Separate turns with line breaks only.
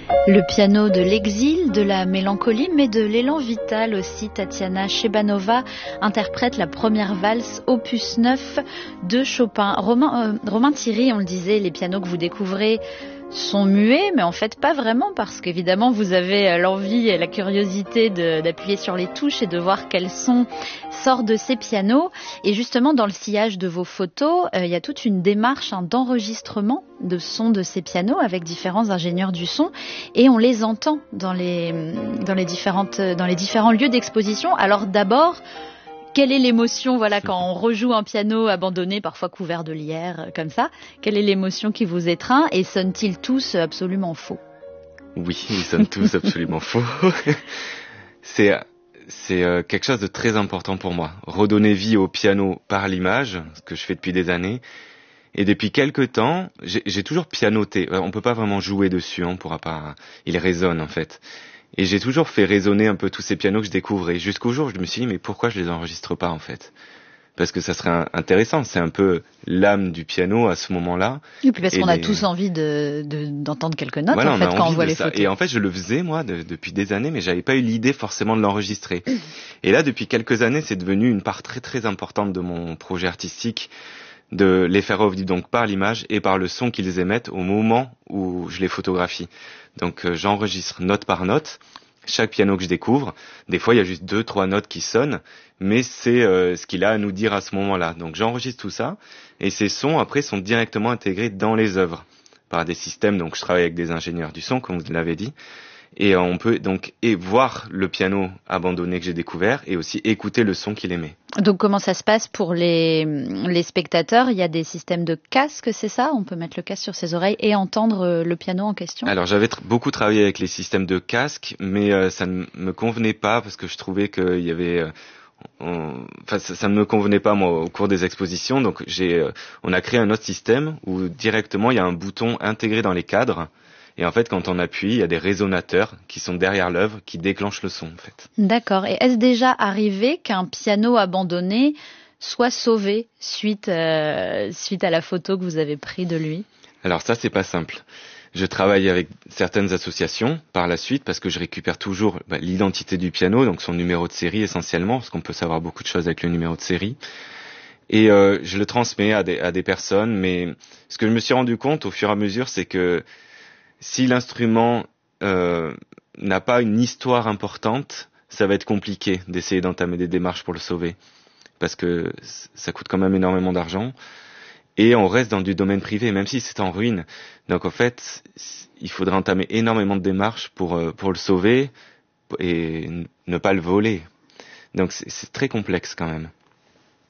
Le piano de l'exil, de la mélancolie, mais de l'élan vital aussi. Tatiana Shebanova interprète la première valse opus 9 de Chopin. Romain Thierry, on le disait, les pianos que vous découvrez sont muets, mais en fait pas vraiment, parce qu'évidemment vous avez l'envie et la curiosité d'appuyer sur les touches et de voir quels sons sortent de ces pianos. Et justement, dans le sillage de vos photos, il y a toute une démarche d'enregistrement de sons de ces pianos avec différents ingénieurs du son, et on les entend dans les différents lieux d'exposition. Alors d'abord, quelle est l'émotion, quand on rejoue un piano abandonné, parfois couvert de lierre, comme ça? Quelle est l'émotion qui vous étreint, et sonnent-ils tous absolument faux?
Oui, ils sonnent tous absolument faux. C'est quelque chose de très important pour moi. Redonner vie au piano par l'image, ce que je fais depuis des années. Et depuis quelques temps, j'ai toujours pianoté. On peut pas vraiment jouer dessus, on pourra pas. Il résonne en fait. Et j'ai toujours fait résonner un peu tous ces pianos que je découvrais. Jusqu'au jour où je me suis dit, mais pourquoi je les enregistre pas en fait? Parce que ça serait intéressant. C'est un peu l'âme du piano à ce moment-là.
Et puis parce qu'on a tous envie d'entendre quelques notes,
voilà,
en fait, quand on voit les photos.
Et en fait, je le faisais moi depuis des années, mais j'avais pas eu l'idée forcément de l'enregistrer. Et là, depuis quelques années, c'est devenu une part très très importante de mon projet artistique, de les faire revivre donc par l'image et par le son qu'ils émettent au moment où je les photographie. Donc j'enregistre note par note chaque piano que je découvre. Des fois il y a juste 2-3 notes qui sonnent, mais c'est ce qu'il a à nous dire à ce moment-là. Donc j'enregistre tout ça, et ces sons après sont directement intégrés dans les œuvres par des systèmes. Donc je travaille avec des ingénieurs du son, comme vous l'avez dit. Et on peut donc voir le piano abandonné que j'ai découvert, et aussi écouter le son qu'il émet.
Donc comment ça se passe pour les spectateurs? Il y a des systèmes de casque, c'est ça? On peut mettre le casque sur ses oreilles et entendre le piano en question? Alors
j'avais beaucoup travaillé avec les systèmes de casque, mais ça ne me convenait pas, parce que je trouvais qu'il y avait... ça ne me convenait pas moi au cours des expositions. Donc on a créé un autre système où directement il y a un bouton intégré dans les cadres. Et en fait, quand on appuie, il y a des résonateurs qui sont derrière l'œuvre qui déclenchent le son, en fait.
D'accord. Et est-ce déjà arrivé qu'un piano abandonné soit sauvé suite à la photo que vous avez prise de lui?
Alors ça, c'est pas simple. Je travaille avec certaines associations par la suite, parce que je récupère toujours l'identité du piano, donc son numéro de série essentiellement, parce qu'on peut savoir beaucoup de choses avec le numéro de série. Et je le transmets à des personnes, mais ce que je me suis rendu compte au fur et à mesure, c'est que si l'instrument n'a pas une histoire importante, ça va être compliqué d'essayer d'entamer des démarches pour le sauver, parce que ça coûte quand même énormément d'argent, et on reste dans du domaine privé, même si c'est en ruine. Donc en fait, il faudra entamer énormément de démarches pour le sauver et ne pas le voler. Donc c'est très complexe quand même.